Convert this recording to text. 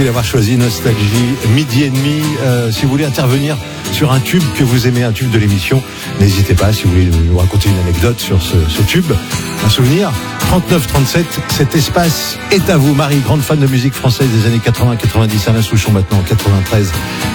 Merci d'avoir choisi Nostalgie midi et demi. Si vous voulez intervenir sur un tube que vous aimez, un tube de l'émission, n'hésitez pas. Si vous voulez nous raconter une anecdote sur ce tube, un souvenir, 3937, cet espace est à vous. Marie, grande fan de musique française des années 80-90, Alain Souchon maintenant en 93.